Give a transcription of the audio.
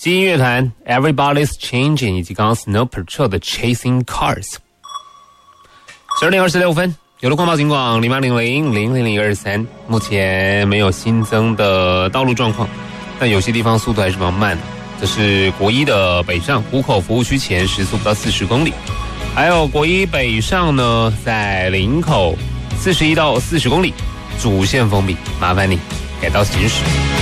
基因乐团 Everybody's Changing 以及刚刚 Snow Patrol 的 Chasing Cars。12点26分，有路况报警广0800000023，目前没有新增的道路状况，但有些地方速度还是比较慢的。这是国一的北上湖口服务区前时速不到40公里，还有国一北上呢，在林口41到40公里，主线封闭，麻烦你改道行驶。